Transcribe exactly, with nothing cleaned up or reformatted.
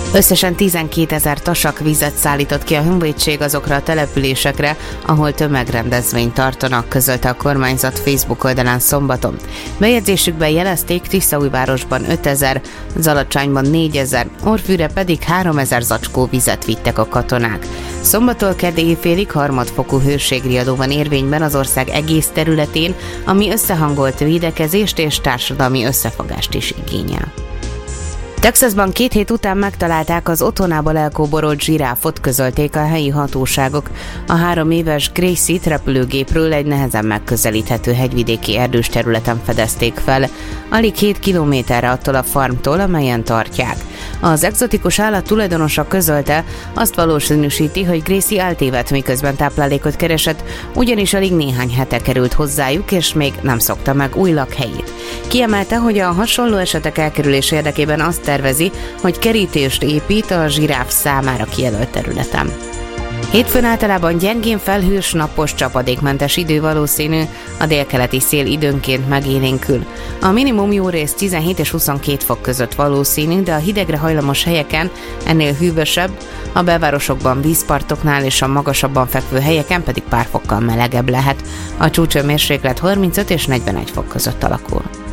Összesen tizenkétezer tasak vizet szállított ki a honvédség azokra a településekre, ahol tömegrendezvényt tartanak, közölte a kormányzat Facebook oldalán szombaton. Bejegyzésükben jelezték, Tiszaújvárosban ötezer, Zalacsányban négyezer, Orfűre pedig háromezer zacskó vizet vittek a katonák. Szombattól kedd éjfélig harmadfokú hőségriadó van érvényben az ország egész területén, ami összehangolt védekezést és társadalmi összefogást is igényel. Texasban két hét után megtalálták az otthonából elkóborolt zsiráfot, közölték a helyi hatóságok. A három éves Gracie-t repülőgépről egy nehezen megközelíthető hegyvidéki erdős területen fedezték fel, alig két kilométerre attól a farmtól, amelyen tartják. Az egzotikus állat tulajdonosa közölte, azt valószínűsíti, hogy Gracie eltévedt, miközben táplálékot keresett, ugyanis alig néhány hete került hozzájuk, és még nem szokta meg új lakhelyét. Kiemelte, hogy a hasonló esetek elkerülés érdekében azt tervezi, hogy kerítést épít a zsiráf számára kijelölt területen. Hétfőn általában gyengén felhős, napos, csapadékmentes idő valószínű, a délkeleti szél időnként megélénkül. A minimum jórészt tizenhét és huszonkét fok között valószínű, de a hidegre hajlamos helyeken ennél hűvösebb, a belvárosokban, vízpartoknál és a magasabban fekvő helyeken pedig pár fokkal melegebb lehet. A csúcshőmérséklet harmincöt és negyvenegy fok között alakul.